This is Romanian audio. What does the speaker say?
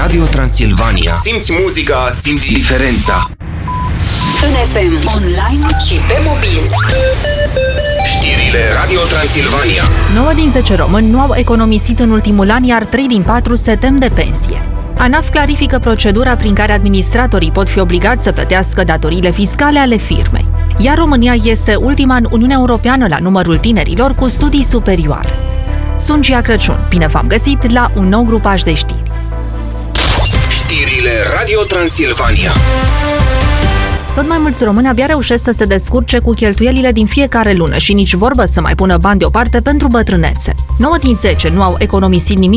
Radio Transilvania. Simți muzica, simți diferența. În FM, online și pe mobil. Știrile Radio Transilvania. 9 din 10 români nu au economisit în ultimul an, iar 3 din 4 se tem de pensie. ANAF clarifică procedura prin care administratorii pot fi obligați să plătească datoriile fiscale ale firmei. Iar România este ultima în Uniunea Europeană la numărul tinerilor cu studii superioare. Sunt Gia Crăciun. Bine v-am găsit la un nou grupaj de știri. Știrile Radio Transilvania. Tot mai mulți români abia reușesc să se descurce cu cheltuielile din fiecare lună și nici vorbă să mai pună bani deoparte pentru bătrânețe. 9 din 10 nu au economisit nimic